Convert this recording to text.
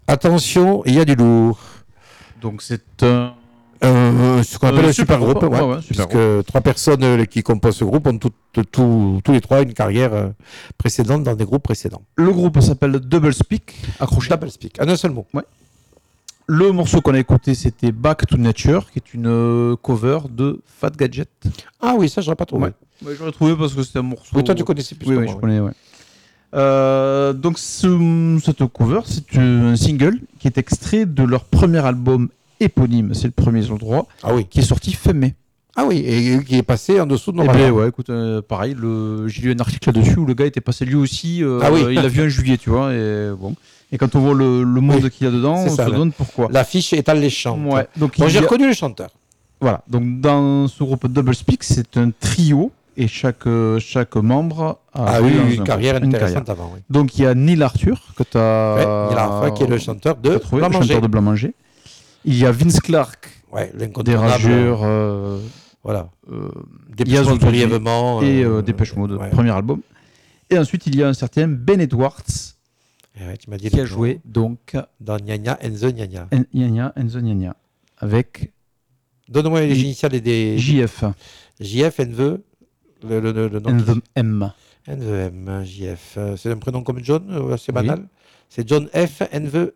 Attention, il y a du lourd. Donc c'est un... Ce qu'on appelle un super groupe, groupe, ouais, super puisque 3 personnes qui composent ce groupe ont tous les 3 une carrière précédente dans des groupes précédents. Le groupe s'appelle Double Speak, accroché. Double Speak, en un seul mot. Ouais. Le morceau qu'on a écouté, c'était Back to Nature, qui est une cover de Fat Gadget. Ah oui, ça, je n'aurais pas trouvé. Ouais, j'aurais trouvé parce que c'était un morceau... Oui, toi, tu connaissais plus que moi. Oui, je connais, ouais. Donc cette cover, c'est un single qui est extrait de leur premier album éponyme, c'est le premier sur le droit, qui est sorti fin mai. Ah oui, et qui est passé en dessous de nos radars. Ouais, écoute, pareil, j'ai lu un article là-dessus où le gars était passé lui aussi, il l'a vu en juillet, tu vois, et bon. Et quand on voit le monde qu'il y a dedans, on se demande pourquoi. L'affiche est alléchante. Ouais, donc j'ai reconnu le chanteur. Voilà, donc dans ce groupe Double Speak, c'est un trio. Et chaque membre a eu une carrière intéressante avant. Oui. Donc il y a Neil Arthur, que tu as. Neil Arthur, qui est le chanteur de Blanc-Manger. Il y a Vince Clarke, des Rageurs. Voilà. Dépêche Mode brièvement. Et Dépêche Mode, premier album. Et ensuite, il y a un certain Ben Edwards, qui a joué donc dans Nya and the Nya. Nya and the Nya. Avec. Donne-moi les initiales et des. JF. JF and the. Le nom and the M. And the M, JF. C'est un prénom comme John, c'est banal. C'est John F. and the